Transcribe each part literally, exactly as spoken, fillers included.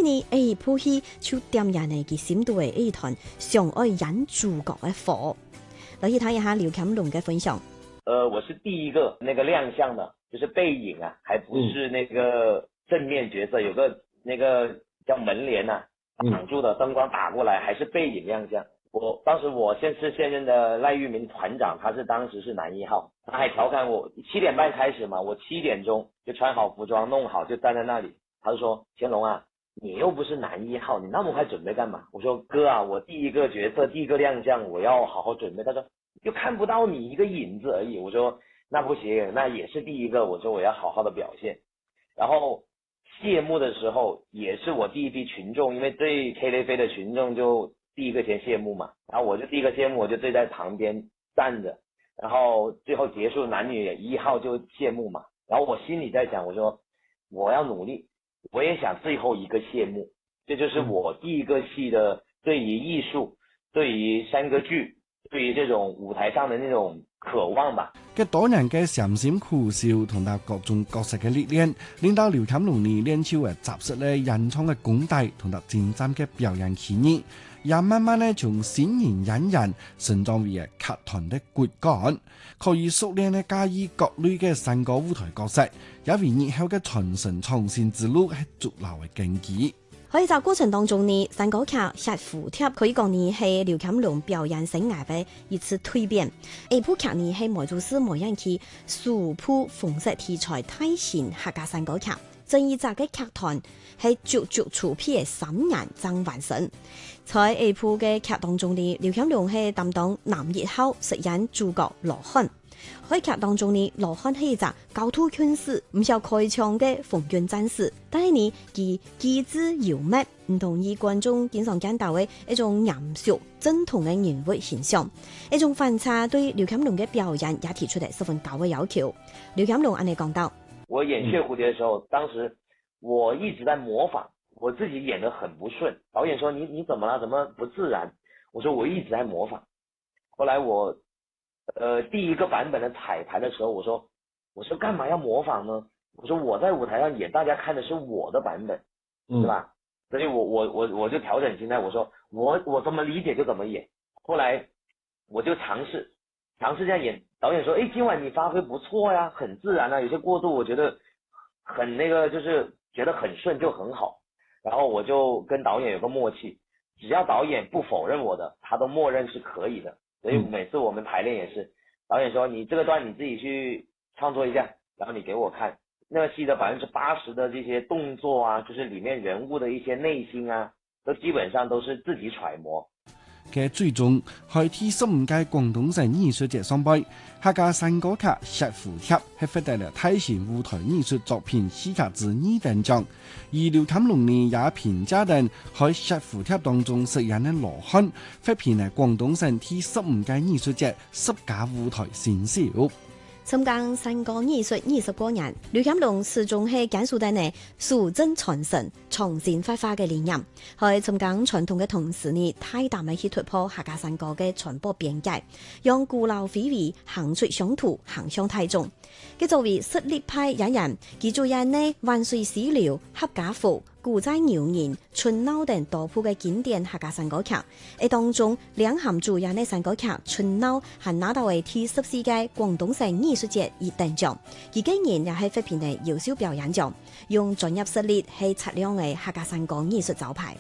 呢，誒部戲就點燃你嘅心度嘅一團上愛演主角嘅火。來去睇一下劉camp龍嘅分享。 呃，我是第一個那個亮相的，就是背影啊，還不是那個正面角色，有個那個叫門簾啊擋住的，燈光打過來，還是背影亮相。我當時我現是現任的賴玉明團長，他是當時是男一號，他還調侃我七點半開始嘛，我七點鐘就穿好服裝弄好就站在那裡，他就說乾隆啊，你又不是男一號，你那麼快準備幹嘛？我說哥啊，我第一個角色第一個亮相，我要好好準備。他說就看不到你一個影子而已。我說那不行，那也是第一個，我說我要好好的表現。然後謝幕的時候也是我第一批群眾，因為對 K 雷飛的群眾就第一個先謝幕嘛，然後我就第一個謝幕，我就對在旁邊站着，然後最後結束男女一號就謝幕嘛，然後我心裡在想，我說我要努力，我也想最後一個謝幕，這就是我第一個戲的對於藝術，對於山歌劇，對於這種舞台上的那種渴望吧。 嘅多人嘅禪心苦笑同埋各種角色嘅歷練，令到劉camp龍呢練就嘅扎實咧演唱嘅功底同埋精湛嘅表演技藝，也慢慢咧從新人演員成長為劇團的骨幹，可以熟練咧駕馭各類嘅山歌舞台角色，也為日後嘅傳承創新之路係築牢嘅根基。 喺在過程當中呢，山歌劇《石虎帖》可以講呢係劉camp龍表演生涯嘅一次蛻變。呢部劇呢係毛主席無人機數部風色題材大型客家山歌劇，正一集嘅劇團係足足籌備三年才完成。在呢部嘅劇當中呢，劉camp龍係擔當男一號，飾演主角羅漢。喺劇當中呢，羅漢係一隻高度權勢、唔少開槍嘅風雲戰士，但係呢，佢機智幽默，唔同意觀眾經常見到嘅一種嚴肅正統嘅人物形象。一種反差對劉camp龍嘅表演也提出嚟十分高嘅要求。劉camp龍按你講到， 我演血蝴蝶嘅時候，當時我一直在模仿，我自己演得很不順。導演說你你怎麼啦？怎麼不自然？我說我一直在模仿。後來我。呃，第一個版本的彩排的時候，我說，我說幹嘛要模仿呢？我說我在舞台上演，大家看的是我的版本，嗯、是吧？所以我我我我就調整心態，我說我我怎麼理解就怎麼演。後來我就嘗試嘗試這樣演，導演說，誒，今晚你發揮不錯呀，很自然啊，有些過渡我覺得很那個，就是覺得很順就很好。然後我就跟導演有個默契，只要導演不否認我的，他都默認是可以的。所以每次我們排練也是，導演說你這個段你自己去創作一下，然後你給我看，那個戲的百分之八十的這些動作啊，就是裡面人物的一些內心啊，都基本上都是自己揣摩。 嘅最終喺第十五屆廣東省藝術節上邊，客家山歌劇《石虎帖》係獲得了大型舞台藝術作品戲劇之二等獎，而劉camp龍呢也評價人喺《石虎帖》當中飾演嘅羅漢，獲評係廣東省第十五屆藝術節十佳舞台新秀。 參加山歌藝術二十多年，劉camp龍始終係堅守住呢素正傳承、創新發揮嘅理念。喺參加傳統嘅同時呢，大膽嘅去突破客家山歌嘅傳播邊界，讓古老非遺行出鄉土、行向大眾。佢作為實力派演員，佢主演呢萬歲師了、客家婦、古仔謠言、春鬧等多部嘅經典客家山歌劇，而當中兩項主演嘅山歌劇《春鬧》係拿到為第十四屆廣東省藝術節一等獎，而今年又係獲評嘅優秀表演獎，用專業實力係擦亮嘅客家山歌藝術招牌。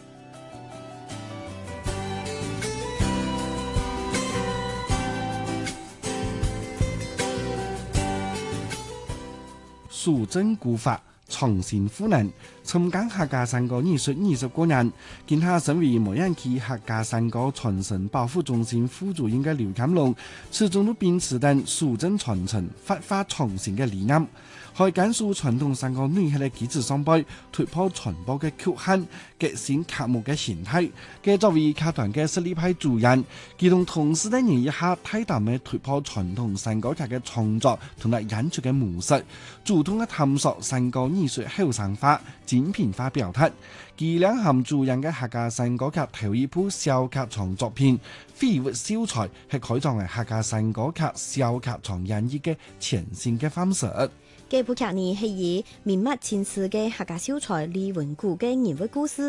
素正古法，創新賦能，參加客家山歌藝術二十多年，見下身為無人機客家山歌傳承保護中心副主任嘅劉camp龍，始終都秉持緊素正傳承、發揮創新嘅理念，喺簡述傳統山歌內核嘅基礎上邊突破傳播嘅局限，革新劇目嘅形態。嘅作為劇團嘅實力派主演，佢同同時咧研一下大膽嘅突破傳統山歌劇嘅創作同埋演出嘅模式，主動嘅探索山歌藝術後生化、精品化表達。佢兩項主演嘅客家山歌劇頭一部小劇場作品《飛活小才》係改裝為客家山歌劇小劇場演繹嘅全新嘅方式。 這部劇呢係以名不前詞嘅客家小才李文古嘅人物故事